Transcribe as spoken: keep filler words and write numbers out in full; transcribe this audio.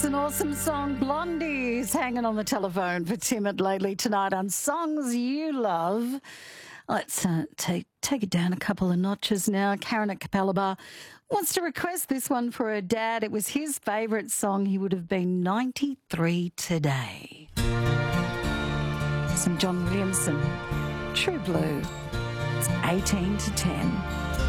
It's an awesome song. Blondie's hanging on the telephone for Tim at Lately tonight on Songs You Love. Let's uh, take take it down a couple of notches now. Karen at Capalaba wants to request this one for her dad. It was his favourite song. He would have been ninety-three today. Some John Williamson, True Blue. It's eighteen to ten.